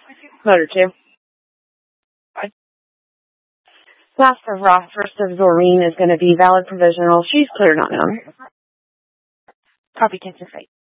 Motor 2. Last of Ross versus Zorine is going to be valid provisional. She's cleared on him. Copy, 10-5.